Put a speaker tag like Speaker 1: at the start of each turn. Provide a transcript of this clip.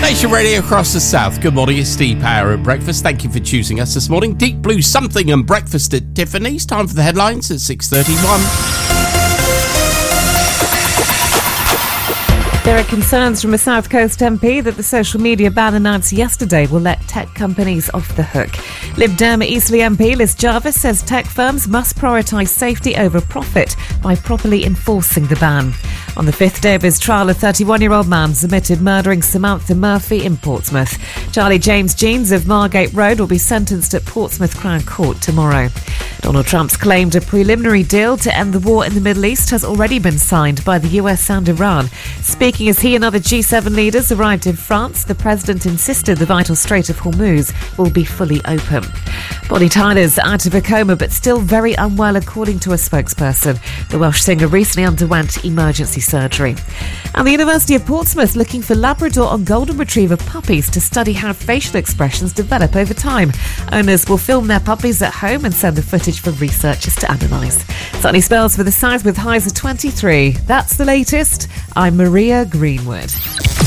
Speaker 1: Nation Radio across the south. Good morning, it's Steve Power at breakfast. Thank you for choosing us this morning. Deep Blue Something and breakfast at Tiffany's. Time for the headlines at 6:31.
Speaker 2: There are concerns from a South Coast MP that the social media ban announced yesterday will let tech companies off the hook. Lib Dem Eastleigh MP Liz Jarvis says tech firms must prioritise safety over profit by properly enforcing the ban. On the fifth day of his trial, a 31-year-old man admitted murdering Samantha Murphy in Portsmouth. Charlie James Jeans of Margate Road will be sentenced at Portsmouth Crown Court tomorrow. Donald Trump's claimed a preliminary deal to end the war in the Middle East has already been signed by the US and Iran. Speaking as he and other G7 leaders arrived in France, the president insisted the vital Strait of Hormuz will be fully open. Bonnie Tyler's out of a coma but still very unwell, according to a spokesperson. The Welsh singer recently underwent emergency surgery. And the University of Portsmouth looking for Labrador and Golden Retriever puppies to study how facial expressions develop over time. Owners will film their puppies at home and send the footage for researchers to analyse. Sunny spells for the south with highs of 23. That's the latest. I'm Maria Greenwood.